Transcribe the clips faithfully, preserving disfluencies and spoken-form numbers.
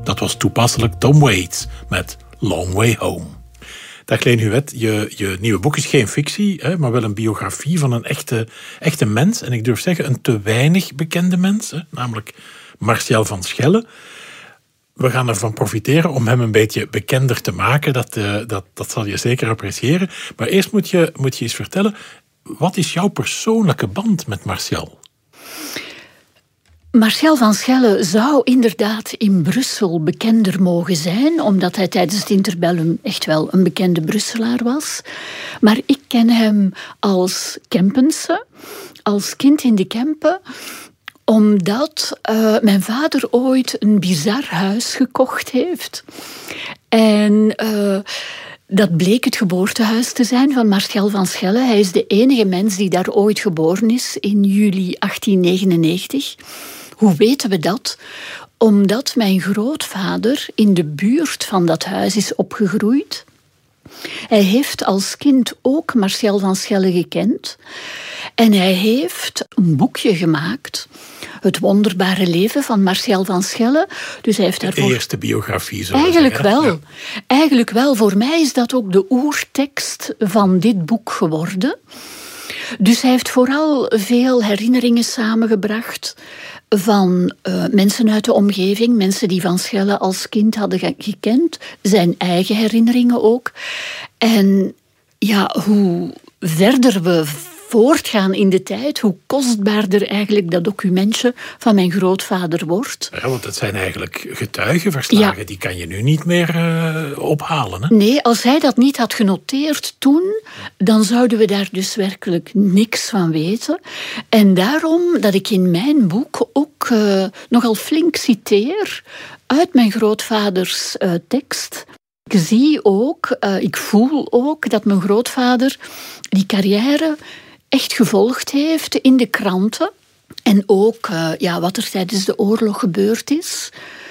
Dat was toepasselijk Tom Waits met Long Way Home. Dag Leen Huet, je, je nieuwe boek is geen fictie, hè, maar wel een biografie van een echte, echte mens. En ik durf zeggen, een te weinig bekende mens, hè, namelijk Martial van Schelle. We gaan ervan profiteren om hem een beetje bekender te maken. Dat, uh, dat, dat zal je zeker appreciëren. Maar eerst moet je, moet je eens vertellen, wat is jouw persoonlijke band met Martial? Martial van Schelle zou inderdaad in Brussel bekender mogen zijn, omdat hij tijdens het interbellum echt wel een bekende Brusselaar was. Maar ik ken hem als Kempense, als kind in de Kempen, omdat uh, mijn vader ooit een bizar huis gekocht heeft. En uh, dat bleek het geboortehuis te zijn van Martial van Schelle. Hij is de enige mens die daar ooit geboren is, in juli achttien negenennegentig. Hoe weten we dat? Omdat mijn grootvader in de buurt van dat huis is opgegroeid. Hij heeft als kind ook Martial van Schelle gekend. En hij heeft een boekje gemaakt, Het wonderbare leven van Martial van Schelle. Dus hij heeft daarvoor... De eerste biografie, zo Eigenlijk zeggen. wel. Ja. Eigenlijk wel. Voor mij is dat ook de oertekst van dit boek geworden. Dus hij heeft vooral veel herinneringen samengebracht van uh, mensen uit de omgeving, mensen die Van Schelle als kind hadden ge- gekend, zijn eigen herinneringen ook. En ja, hoe verder we voortgaan in de tijd, hoe kostbaarder eigenlijk dat documentje van mijn grootvader wordt. Ja, want het zijn eigenlijk getuigenverslagen, ja. Die kan je nu niet meer uh, ophalen. Hè? Nee, als hij dat niet had genoteerd toen, dan zouden we daar dus werkelijk niks van weten. En daarom dat ik in mijn boek ook uh, nogal flink citeer uit mijn grootvaders uh, tekst. Ik zie ook, uh, ik voel ook dat mijn grootvader die carrière echt gevolgd heeft in de kranten. En ook uh, ja, wat er tijdens de oorlog gebeurd is.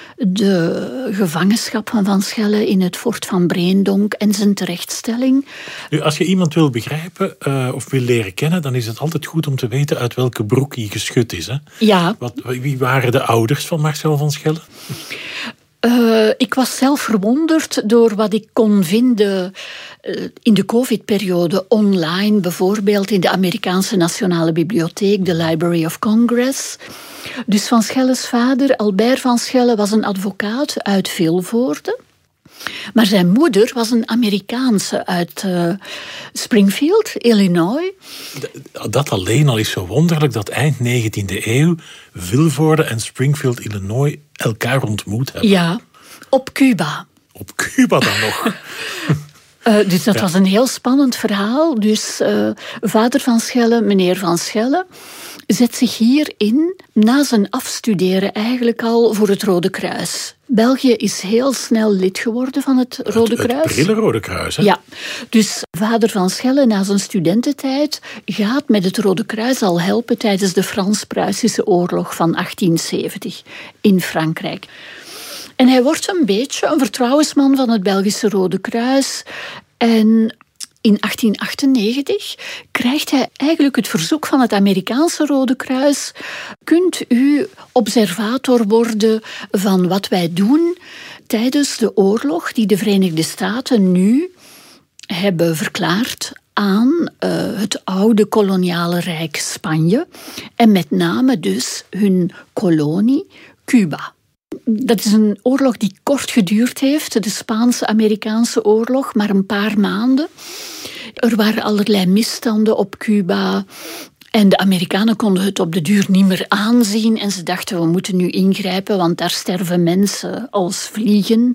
De gevangenschap van Van Schelle in het fort van Breendonk en zijn terechtstelling. Nu, als je iemand wil begrijpen uh, of wil leren kennen, dan is het altijd goed om te weten uit welke broek hij geschud is. Hè? Ja. Wat, wie waren de ouders van Martial van Schelle? Uh, ik was zelf verwonderd door wat ik kon vinden uh, in de COVID-periode online, bijvoorbeeld in de Amerikaanse Nationale Bibliotheek, de Library of Congress. Dus Van Schelles vader, Albert van Schelle, was een advocaat uit Vilvoorde. Maar zijn moeder was een Amerikaanse uit uh, Springfield, Illinois. Dat alleen al is zo wonderlijk dat eind negentiende eeuw Vilvoorde en Springfield, Illinois elkaar ontmoet hebben. Ja, op Cuba. Op Cuba dan nog. Uh, dus dat ja. was een heel spannend verhaal. Dus uh, vader van Schelle, meneer Van Schelle, zet zich hier in, na zijn afstuderen eigenlijk al, voor het Rode Kruis. België is heel snel lid geworden van het Rode het, Kruis. Het prille Rode Kruis, hè? Ja, dus vader Van Schelle na zijn studententijd gaat met het Rode Kruis al helpen tijdens de Frans-Pruisische oorlog van achttien zeventig in Frankrijk. En hij wordt een beetje een vertrouwensman van het Belgische Rode Kruis. En in achttien achtennegentig krijgt hij eigenlijk het verzoek van het Amerikaanse Rode Kruis: kunt u observator worden van wat wij doen tijdens de oorlog die de Verenigde Staten nu hebben verklaard aan uh, het oude koloniale rijk Spanje en met name dus hun kolonie Cuba. Dat is een oorlog die kort geduurd heeft, de Spaanse-Amerikaanse oorlog, maar een paar maanden. Er waren allerlei misstanden op Cuba en de Amerikanen konden het op de duur niet meer aanzien en ze dachten, we moeten nu ingrijpen, want daar sterven mensen als vliegen.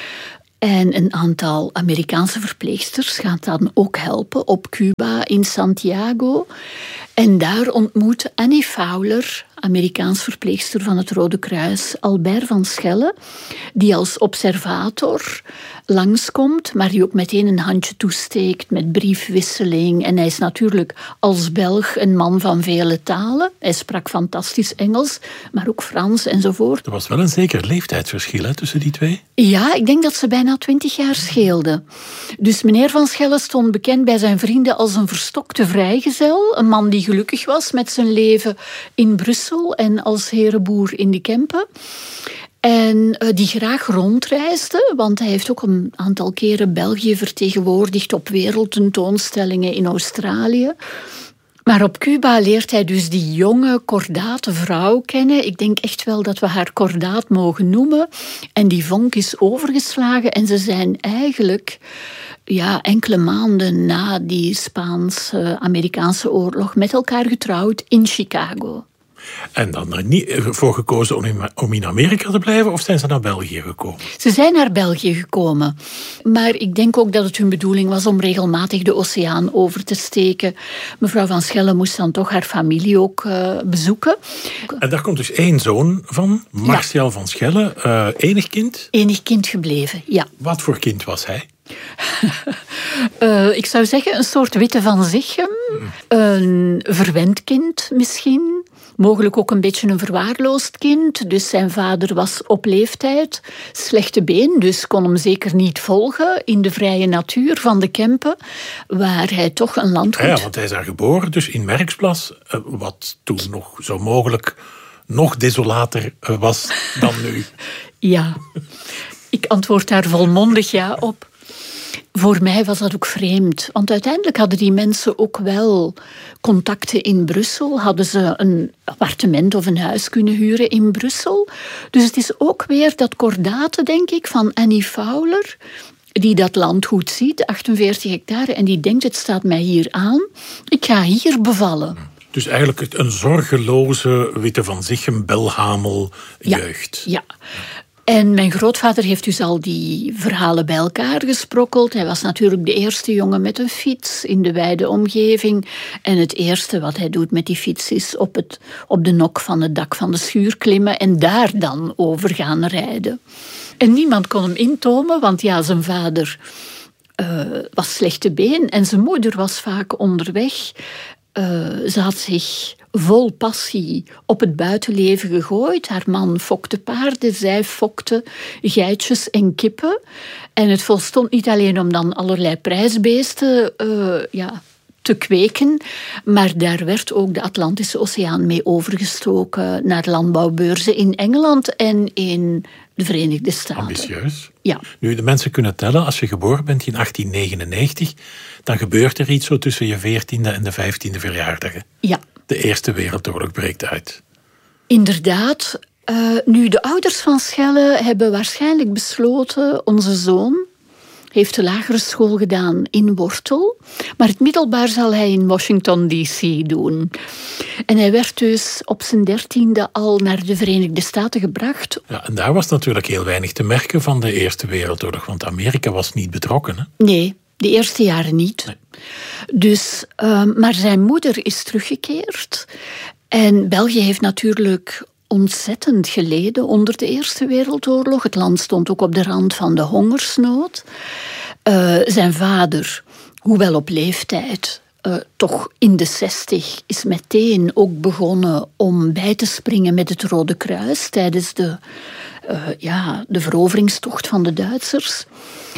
En een aantal Amerikaanse verpleegsters gaan dan ook helpen op Cuba in Santiago. En daar ontmoet Annie Fowler, Amerikaans verpleegster van het Rode Kruis, Albert van Schelle, die als observator langskomt, maar die ook meteen een handje toesteekt met briefwisseling. En hij is natuurlijk als Belg een man van vele talen. Hij sprak fantastisch Engels, maar ook Frans enzovoort. Er was wel een zeker leeftijdsverschil hè, tussen die twee. Ja, ik denk dat ze bijna twintig jaar scheelden. Dus meneer Van Schelle stond bekend bij zijn vrienden als een verstokte vrijgezel. Een man die gelukkig was met zijn leven in Brussel en als herenboer in de Kempen. En uh, die graag rondreisde, want hij heeft ook een aantal keren België vertegenwoordigd op wereldtentoonstellingen in Australië. Maar op Cuba leert hij dus die jonge, kordate vrouw kennen. Ik denk echt wel dat we haar kordaat mogen noemen. En die vonk is overgeslagen en ze zijn eigenlijk ja, enkele maanden na die Spaans-Amerikaanse oorlog met elkaar getrouwd in Chicago. En dan er niet voor gekozen om in Amerika te blijven, of zijn ze naar België gekomen? Ze zijn naar België gekomen. Maar ik denk ook dat het hun bedoeling was om regelmatig de oceaan over te steken. Mevrouw van Schelle moest dan toch haar familie ook uh, bezoeken. En daar komt dus één zoon van, Martial ja. van Schelle, uh, enig kind? Enig kind gebleven, ja. Wat voor kind was hij? uh, ik zou zeggen een soort Witte van Zichem. Hmm. Een verwend kind misschien. Mogelijk ook een beetje een verwaarloosd kind. Dus zijn vader was op leeftijd, slechte been, dus kon hem zeker niet volgen in de vrije natuur van de Kempen, waar hij toch een landgoed... Ja, want hij is daar geboren, dus in Merksplas, wat toen nog zo mogelijk nog desolater was dan nu. Ja, ik antwoord daar volmondig ja op. Voor mij was dat ook vreemd, want uiteindelijk hadden die mensen ook wel contacten in Brussel. Hadden ze een appartement of een huis kunnen huren in Brussel. Dus het is ook weer dat kordate, denk ik, van Annie Fowler, die dat landgoed ziet, achtenveertig hectare, en die denkt, het staat mij hier aan. Ik ga hier bevallen. Dus eigenlijk een zorgeloze Witte van Zichem, Belhamel jeugd. Ja, ja. En mijn grootvader heeft dus al die verhalen bij elkaar gesprokkeld. Hij was natuurlijk de eerste jongen met een fiets in de wijde omgeving. En het eerste wat hij doet met die fiets is op, het, op de nok van het dak van de schuur klimmen en daar dan over gaan rijden. En niemand kon hem intomen, want ja, zijn vader uh, was slechte been en zijn moeder was vaak onderweg. Uh, ze had zich vol passie op het buitenleven gegooid. Haar man fokte paarden, zij fokte geitjes en kippen. En het volstond niet alleen om dan allerlei prijsbeesten uh, ja, te kweken, maar daar werd ook de Atlantische Oceaan mee overgestoken naar landbouwbeurzen in Engeland en in de Verenigde Staten. Ambitieus. Ja. Nu, de mensen kunnen tellen, als je geboren bent in achttien negenennegentig, dan gebeurt er iets zo tussen je veertiende en de vijftiende verjaardag. Ja. De Eerste Wereldoorlog breekt uit. Inderdaad. Uh, nu, de ouders van Schelle hebben waarschijnlijk besloten, onze zoon heeft de lagere school gedaan in Wortel, maar het middelbaar zal hij in Washington D C doen. En hij werd dus op zijn dertiende al naar de Verenigde Staten gebracht. Ja, en daar was natuurlijk heel weinig te merken van de Eerste Wereldoorlog, want Amerika was niet betrokken. Hè? Nee, de eerste jaren niet. Nee. Dus, uh, maar zijn moeder is teruggekeerd. En België heeft natuurlijk ontzettend geleden onder de Eerste Wereldoorlog. Het land stond ook op de rand van de hongersnood. Uh, zijn vader, hoewel op leeftijd, uh, toch in de zestig, is meteen ook begonnen om bij te springen met het Rode Kruis tijdens de, uh, ja, de veroveringstocht van de Duitsers.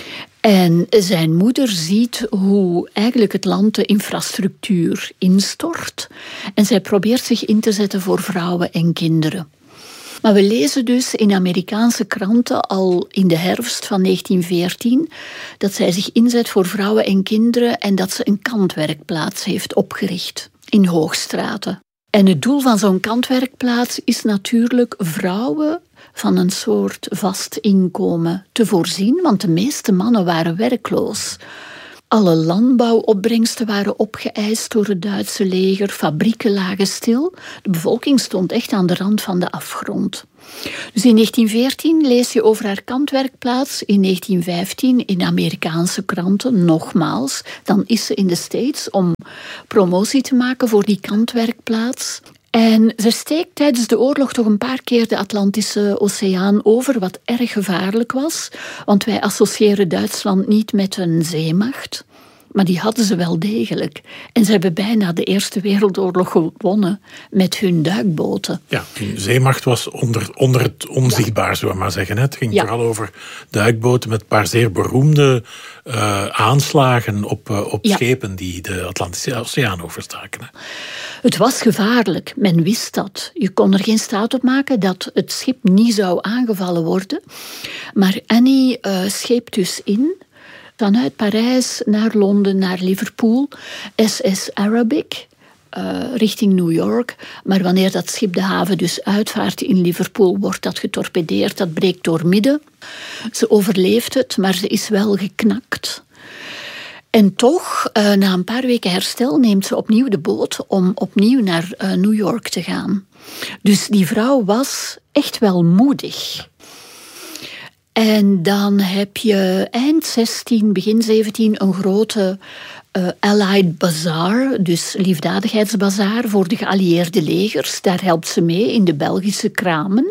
En zijn moeder ziet hoe eigenlijk het land de infrastructuur instort. En zij probeert zich in te zetten voor vrouwen en kinderen. Maar we lezen dus in Amerikaanse kranten al in de herfst van negentien veertien... dat zij zich inzet voor vrouwen en kinderen en dat ze een kantwerkplaats heeft opgericht in Hoogstraten. En het doel van zo'n kantwerkplaats is natuurlijk vrouwen van een soort vast inkomen te voorzien, want de meeste mannen waren werkloos. Alle landbouwopbrengsten waren opgeëist door het Duitse leger, fabrieken lagen stil. De bevolking stond echt aan de rand van de afgrond. Dus in negentien veertien lees je over haar kantwerkplaats, in negentien vijftien in Amerikaanse kranten, nogmaals. Dan is ze in de States om promotie te maken voor die kantwerkplaats. En ze steekt tijdens de oorlog toch een paar keer de Atlantische Oceaan over, wat erg gevaarlijk was, want wij associëren Duitsland niet met een zeemacht, Maar die hadden ze wel degelijk. En ze hebben bijna de Eerste Wereldoorlog gewonnen met hun duikboten. Ja, hun zeemacht was onder, onder het onzichtbaar, ja. zullen we maar zeggen. Het ging ja. vooral over duikboten met een paar zeer beroemde uh, aanslagen op, uh, op ja. schepen die de Atlantische Oceaan overstaken. Het was gevaarlijk, men wist dat. Je kon er geen staat op maken dat het schip niet zou aangevallen worden. Maar Annie uh, scheept dus in, vanuit Parijs naar Londen, naar Liverpool, S S Arabic, uh, richting New York. Maar wanneer dat schip de haven dus uitvaart in Liverpool, wordt dat getorpedeerd, dat breekt doormidden. Ze overleeft het, maar ze is wel geknakt. En toch, uh, na een paar weken herstel, neemt ze opnieuw de boot om opnieuw naar uh, New York te gaan. Dus die vrouw was echt wel moedig. En dan heb je eind zestien, begin zeventien een grote uh, Allied Bazaar, dus liefdadigheidsbazaar voor de geallieerde legers. Daar helpt ze mee in de Belgische kramen.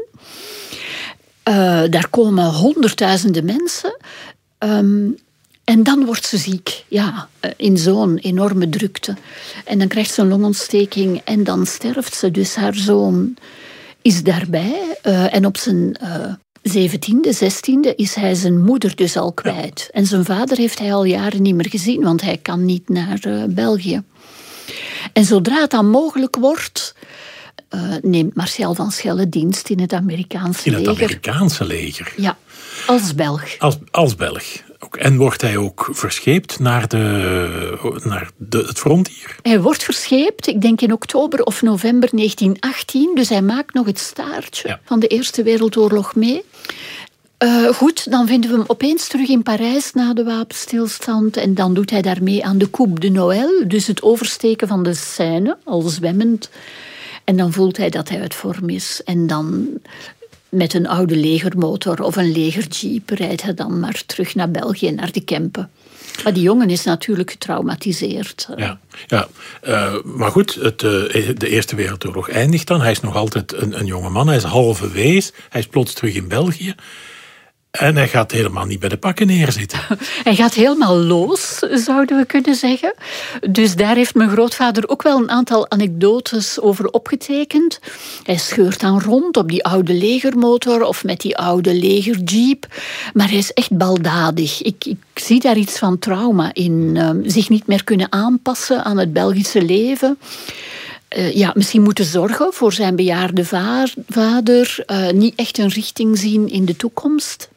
Uh, daar komen honderdduizenden mensen. Um, En dan wordt ze ziek, ja, in zo'n enorme drukte. En dan krijgt ze een longontsteking en dan sterft ze. Dus haar zoon is daarbij. Uh, en op zijn uh, zeventiende, zestiende is hij zijn moeder dus al kwijt. Ja. En zijn vader heeft hij al jaren niet meer gezien, want hij kan niet naar uh, België. En zodra het dan mogelijk wordt, uh, neemt Martial van Schelle dienst in het Amerikaanse leger. In het Amerikaanse leger? Ja, als Belg. Als, als Belg. En wordt hij ook verscheept naar, de, naar de, het front hier? Hij wordt verscheept, ik denk in oktober of november negentien achttien. Dus hij maakt nog het staartje ja. van de Eerste Wereldoorlog mee. Uh, goed, dan vinden we hem opeens terug in Parijs na de wapenstilstand. En dan doet hij daarmee aan de Coupe de Noël. Dus het oversteken van de Seine, al zwemmend. En dan voelt hij dat hij uit vorm is. En dan, met een oude legermotor of een legerjeep, rijdt hij dan maar terug naar België, naar de Kempen. Maar die jongen is natuurlijk getraumatiseerd. Ja, ja. Uh, maar goed, het, uh, de Eerste Wereldoorlog eindigt dan. Hij is nog altijd een, een jonge man. Hij is halve wees. Hij is plots terug in België. En hij gaat helemaal niet bij de pakken neerzitten. Hij gaat helemaal los, zouden we kunnen zeggen. Dus daar heeft mijn grootvader ook wel een aantal anekdotes over opgetekend. Hij scheurt dan rond op die oude legermotor of met die oude legerjeep. Maar hij is echt baldadig. Ik, ik zie daar iets van trauma in. Uh, zich niet meer kunnen aanpassen aan het Belgische leven. Uh, ja, misschien moeten zorgen voor zijn bejaarde va- vader. Uh, niet echt een richting zien in de toekomst.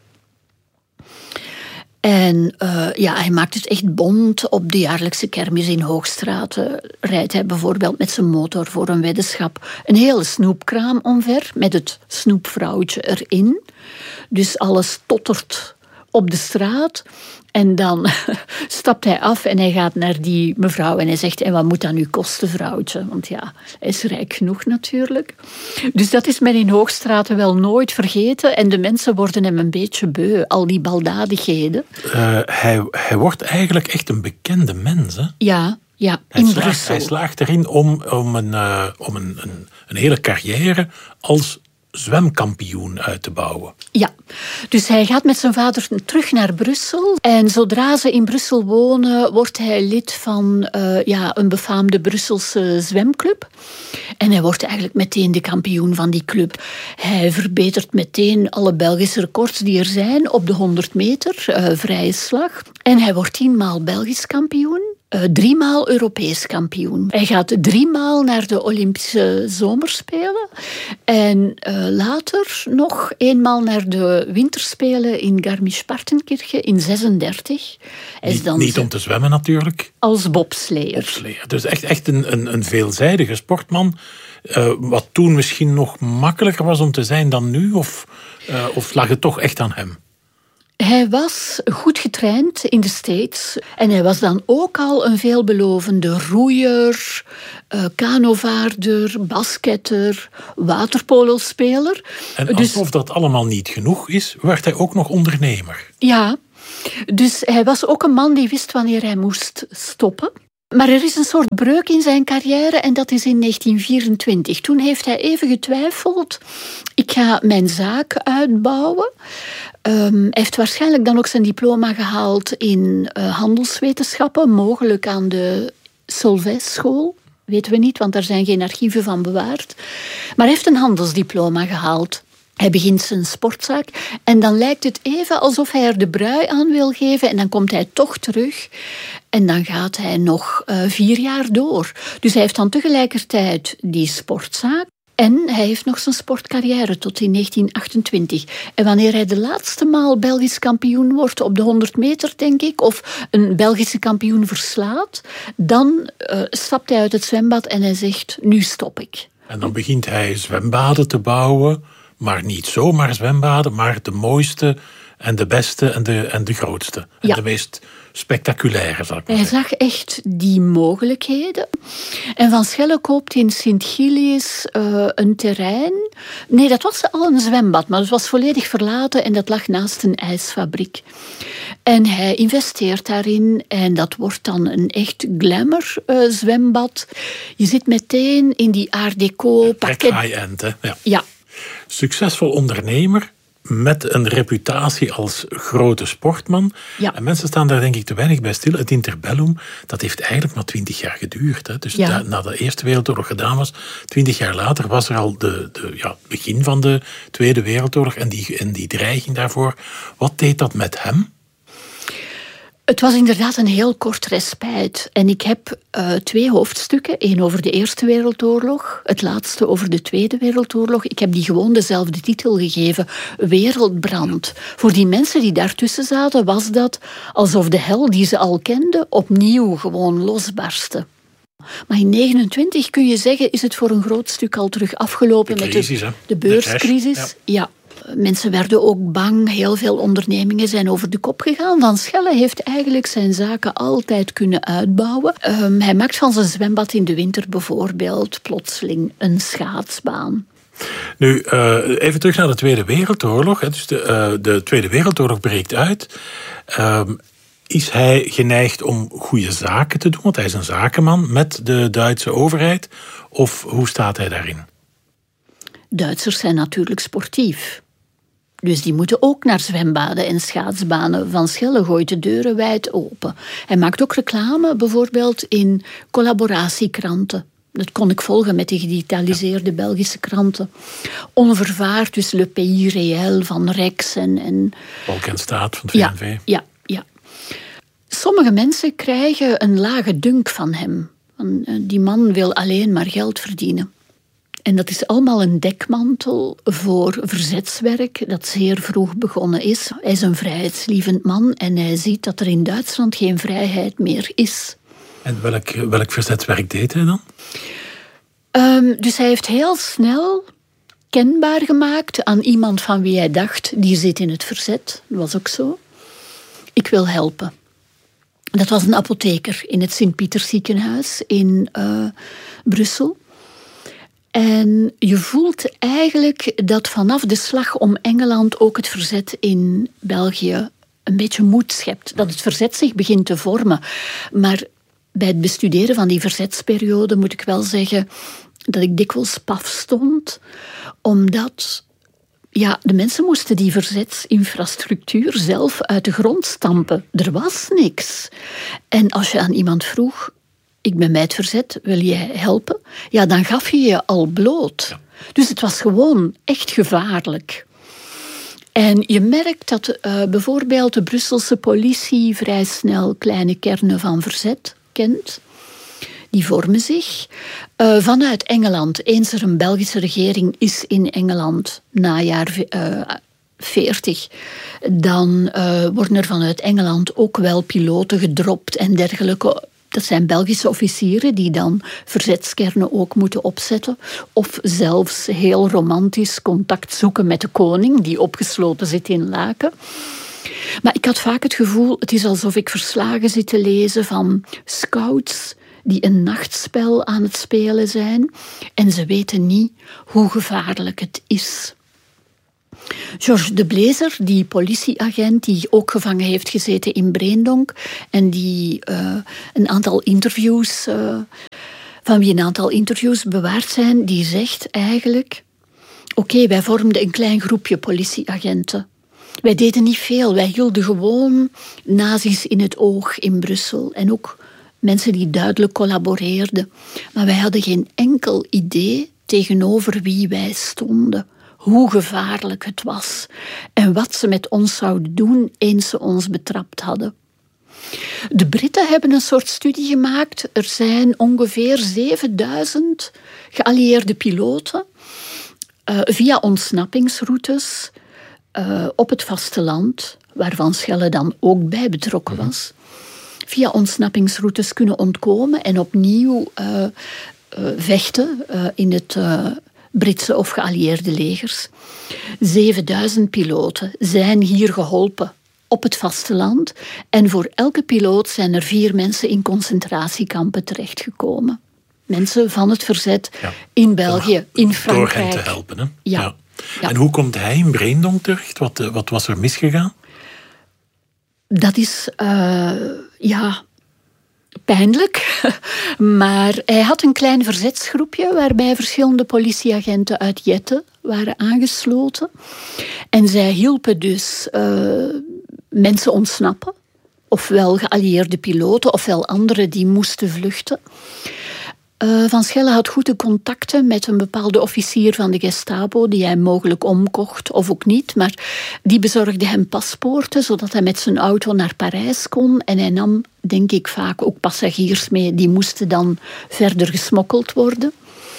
En uh, ja, hij maakt het echt bont. Op de jaarlijkse kermis in Hoogstraat rijdt hij bijvoorbeeld met zijn motor voor een weddenschap een hele snoepkraam omver met het snoepvrouwtje erin. Dus alles tottert op de straat. En dan stapt hij af en hij gaat naar die mevrouw en hij zegt: en wat moet dat nu kosten, vrouwtje? Want ja, hij is rijk genoeg natuurlijk. Dus dat is men in Hoogstraten wel nooit vergeten. En de mensen worden hem een beetje beu, al die baldadigheden. Uh, hij, hij wordt eigenlijk echt een bekende mens, hè? Ja, ja, hij in slaagt, Brussel. Hij slaagt erin om, om, een, uh, om een, een, een hele carrière als zwemkampioen uit te bouwen. Ja, dus hij gaat met zijn vader terug naar Brussel. En zodra ze in Brussel wonen, wordt hij lid van uh, ja, een befaamde Brusselse zwemclub. En hij wordt eigenlijk meteen de kampioen van die club. Hij verbetert meteen alle Belgische records die er zijn op de honderd meter, uh, vrije slag. En hij wordt tienmaal Belgisch kampioen. Uh, driemaal Europees kampioen. Hij gaat driemaal naar de Olympische Zomerspelen. En uh, later nog eenmaal naar de Winterspelen in Garmisch-Partenkirchen in zesendertig. Hij is niet, dan niet om te zwemmen natuurlijk. Als bobsleer. Bobsleer. Dus echt, echt een, een, een veelzijdige sportman. Uh, wat toen misschien nog makkelijker was om te zijn dan nu? Of, uh, of lag het toch echt aan hem? Hij was goed getraind in de States. En hij was dan ook al een veelbelovende roeier, uh, kanovaarder, basketter, waterpolospeler. En alsof dus, dat allemaal niet genoeg is, werd hij ook nog ondernemer. Ja, dus hij was ook een man die wist wanneer hij moest stoppen. Maar er is een soort breuk in zijn carrière en dat is in negentien vierentwintig. Toen heeft hij even getwijfeld. Ik ga mijn zaak uitbouwen. Um, hij heeft waarschijnlijk dan ook zijn diploma gehaald in uh, handelswetenschappen, mogelijk aan de Solvay school. Weten we niet, want daar zijn geen archieven van bewaard. Maar hij heeft een handelsdiploma gehaald. Hij begint zijn sportzaak en dan lijkt het even alsof hij er de brui aan wil geven en dan komt hij toch terug en dan gaat hij nog uh, vier jaar door. Dus hij heeft dan tegelijkertijd die sportzaak en hij heeft nog zijn sportcarrière tot in negentien achtentwintig. En wanneer hij de laatste maal Belgisch kampioen wordt op de honderd meter, denk ik, of een Belgische kampioen verslaat, dan uh, stapt hij uit het zwembad en hij zegt, nu stop ik. En dan begint hij zwembaden te bouwen. Maar niet zomaar zwembaden, maar de mooiste en de beste en de, en de grootste. En ja. de meest spectaculaire, zal ik maar Hij zeggen. zag echt die mogelijkheden. En Van Schelle koopt in Sint-Gilles uh, een terrein. Nee, dat was al een zwembad, maar het was volledig verlaten en dat lag naast een ijsfabriek. En hij investeert daarin en dat wordt dan een echt glamour uh, zwembad. Je zit meteen in die art deco parket. High-end, hè? Ja. ja. Succesvol ondernemer met een reputatie als grote sportman. Ja. En mensen staan daar denk ik te weinig bij stil. Het interbellum, dat heeft eigenlijk maar twintig jaar geduurd. Hè. Dus ja. da, na de Eerste Wereldoorlog gedaan was, twintig jaar later was er al de, de ja, begin van de Tweede Wereldoorlog en die, en die dreiging daarvoor. Wat deed dat met hem? Het was inderdaad een heel kort respijt. En ik heb uh, twee hoofdstukken. Eén over de Eerste Wereldoorlog. Het laatste over de Tweede Wereldoorlog. Ik heb die gewoon dezelfde titel gegeven. Wereldbrand. Voor die mensen die daartussen zaten was dat alsof de hel die ze al kenden opnieuw gewoon losbarstte. Maar in negentien negenentwintig kun je zeggen, is het voor een groot stuk al terug afgelopen de crisis, met de, de beurscrisis. De ja. ja. Mensen werden ook bang, heel veel ondernemingen zijn over de kop gegaan. Van Schelle heeft eigenlijk zijn zaken altijd kunnen uitbouwen. Um, hij maakt van zijn zwembad in de winter bijvoorbeeld plotseling een schaatsbaan. Nu, uh, even terug naar de Tweede Wereldoorlog. Hè. Dus de, uh, de Tweede Wereldoorlog breekt uit. Um, is hij geneigd om goede zaken te doen? Want hij is een zakenman met de Duitse overheid. Of hoe staat hij daarin? Duitsers zijn natuurlijk sportief. Dus die moeten ook naar zwembaden en schaatsbanen. Van Schelle gooit de deuren wijd open. Hij maakt ook reclame, bijvoorbeeld in collaboratiekranten. Dat kon ik volgen met de gedigitaliseerde Belgische kranten. Onvervaard, dus Le Pays Réel van Rex en... en Volk en Staat van het V N V. Ja, ja, ja. Sommige mensen krijgen een lage dunk van hem. Die man wil alleen maar geld verdienen. En dat is allemaal een dekmantel voor verzetswerk dat zeer vroeg begonnen is. Hij is een vrijheidslievend man en hij ziet dat er in Duitsland geen vrijheid meer is. En welk, welk verzetswerk deed hij dan? Um, dus hij heeft heel snel kenbaar gemaakt aan iemand van wie hij dacht, die zit in het verzet. Dat was ook zo. Ik wil helpen. Dat was een apotheker in het Sint-Pieters ziekenhuis in uh, Brussel. En je voelt eigenlijk dat vanaf de slag om Engeland ook het verzet in België een beetje moed schept. Dat het verzet zich begint te vormen. Maar bij het bestuderen van die verzetsperiode moet ik wel zeggen dat ik dikwijls paf stond, omdat ja, de mensen moesten die verzetsinfrastructuur zelf uit de grond stampen. Er was niks. En als je aan iemand vroeg, ik ben bij het verzet, wil jij helpen? Ja, dan gaf je je al bloot. Ja. Dus het was gewoon echt gevaarlijk. En je merkt dat uh, bijvoorbeeld de Brusselse politie vrij snel kleine kernen van verzet kent. Die vormen zich. Uh, vanuit Engeland, eens er een Belgische regering is in Engeland, najaar uh, veertig, dan uh, worden er vanuit Engeland ook wel piloten gedropt en dergelijke. Dat zijn Belgische officieren die dan verzetskernen ook moeten opzetten. Of zelfs heel romantisch contact zoeken met de koning, die opgesloten zit in Laken. Maar ik had vaak het gevoel, het is alsof ik verslagen zit te lezen van scouts die een nachtspel aan het spelen zijn en ze weten niet hoe gevaarlijk het is. Georges de Blazer, die politieagent die ook gevangen heeft gezeten in Breendonk en die uh, een aantal interviews, uh, van wie een aantal interviews bewaard zijn, die zegt eigenlijk, oké, okay, wij vormden een klein groepje politieagenten. Wij deden niet veel, wij hielden gewoon nazi's in het oog in Brussel en ook mensen die duidelijk collaboreerden. Maar wij hadden geen enkel idee tegenover wie wij stonden. Hoe gevaarlijk het was. En wat ze met ons zouden doen eens ze ons betrapt hadden. De Britten hebben een soort studie gemaakt. Er zijn ongeveer zevenduizend geallieerde piloten uh, via ontsnappingsroutes uh, op het vasteland, waarvan Schelle dan ook bij betrokken was, via ontsnappingsroutes kunnen ontkomen en opnieuw uh, uh, vechten uh, in het uh, Britse of geallieerde legers. zevenduizend piloten zijn hier geholpen op het vasteland en voor elke piloot zijn er vier mensen in concentratiekampen terechtgekomen. Mensen van het verzet ja. in België, in Frankrijk. Door hen te helpen, hè? Ja. Ja. Ja. En hoe komt hij in Breendonk terecht? Wat, wat was er misgegaan? Dat is, uh, ja, pijnlijk. Maar hij had een klein verzetsgroepje waarbij verschillende politieagenten uit Jette waren aangesloten. En zij hielpen dus uh, mensen ontsnappen. Ofwel geallieerde piloten, ofwel anderen die moesten vluchten. Uh, Van Schelle had goede contacten met een bepaalde officier van de Gestapo die hij mogelijk omkocht, of ook niet. Maar die bezorgde hem paspoorten, zodat hij met zijn auto naar Parijs kon. En hij nam, denk ik, vaak ook passagiers mee. Die moesten dan verder gesmokkeld worden.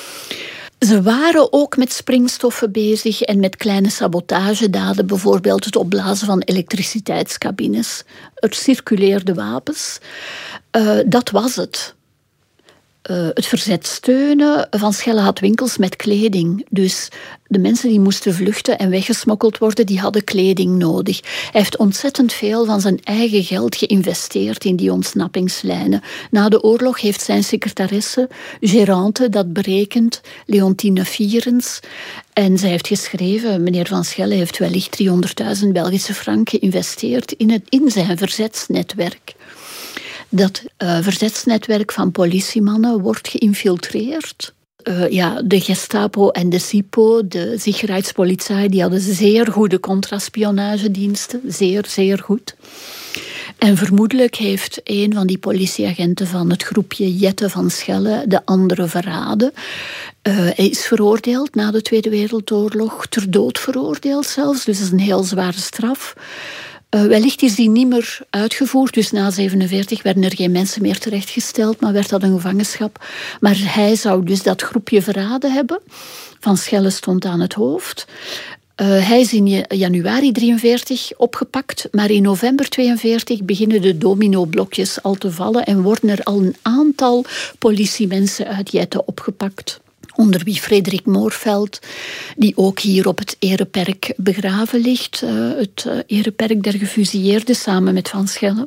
Ze waren ook met springstoffen bezig en met kleine sabotagedaden. Bijvoorbeeld het opblazen van elektriciteitscabines. Er circuleerden wapens. Uh, dat was het. Uh, het verzet steunen. Van Schelle had winkels met kleding. Dus de mensen die moesten vluchten en weggesmokkeld worden, die hadden kleding nodig. Hij heeft ontzettend veel van zijn eigen geld geïnvesteerd in die ontsnappingslijnen. Na de oorlog heeft zijn secretaresse, Gérante, dat berekend, Leontine Vierens. En zij heeft geschreven, meneer Van Schelle heeft wellicht driehonderdduizend Belgische frank geïnvesteerd in, het, in zijn verzetsnetwerk. Dat uh, verzetsnetwerk van politiemannen wordt geïnfiltreerd. Uh, ja, de Gestapo en de SIPO, de Sicherheidspolizei, die hadden zeer goede contraspionagediensten. Zeer, zeer goed. En vermoedelijk heeft een van die politieagenten van het groepje Jette Van Schelle de andere verraden. Uh, hij is veroordeeld na de Tweede Wereldoorlog, ter dood veroordeeld zelfs. Dus dat is een heel zware straf. Uh, wellicht is die niet meer uitgevoerd, dus na zevenenveertig werden er geen mensen meer terechtgesteld, maar werd dat een gevangenschap. Maar hij zou dus dat groepje verraden hebben. Van Schelle stond aan het hoofd. Uh, hij is in januari drieënveertig opgepakt, maar in november tweeënveertig beginnen de dominoblokjes al te vallen en worden er al een aantal politiemensen uit Jette opgepakt. Onder wie Frederik Moorveld, die ook hier op het Ereperk begraven ligt. Uh, het uh, Ereperk der gefusilleerden, samen met Van Schelle.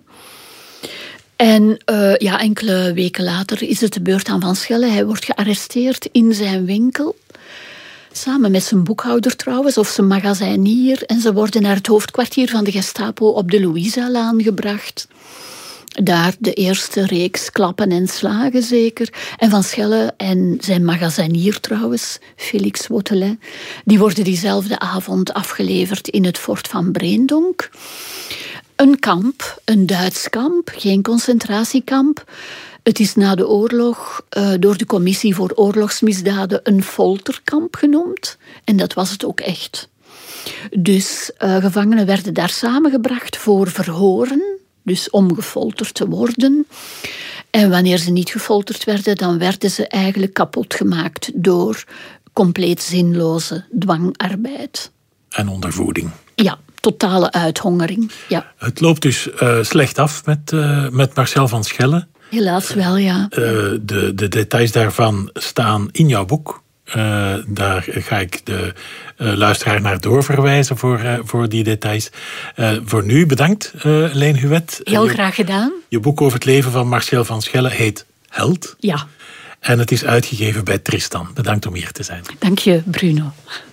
En uh, ja, enkele weken later is het de beurt aan Van Schelle. Hij wordt gearresteerd in zijn winkel. Samen met zijn boekhouder trouwens, of zijn magazijnier. En ze worden naar het hoofdkwartier van de Gestapo op de Louisa-laan gebracht. Daar de eerste reeks klappen en slagen zeker. En Van Schelle en zijn magazijnier trouwens, Félix Wautelet, die worden diezelfde avond afgeleverd in het fort van Breendonk. Een kamp, een Duits kamp, geen concentratiekamp. Het is na de oorlog uh, door de Commissie voor Oorlogsmisdaden een folterkamp genoemd. En dat was het ook echt. Dus uh, gevangenen werden daar samengebracht voor verhoren. Dus om gefolterd te worden. En wanneer ze niet gefolterd werden, dan werden ze eigenlijk kapot gemaakt door compleet zinloze dwangarbeid. En ondervoeding. Ja, totale uithongering. Ja. Het loopt dus uh, slecht af met, uh, met Marcel Van Schelle. Helaas wel, ja. Uh, de, de details daarvan staan in jouw boek. Uh, daar ga ik de uh, luisteraar naar doorverwijzen voor, uh, voor die details. Uh, voor nu bedankt, uh, Leen Huet. Heel je, graag gedaan. Je boek over het leven van Marcel Van Schelle heet Held. Ja. En het is uitgegeven bij Tristan. Bedankt om hier te zijn. Dank je, Bruno.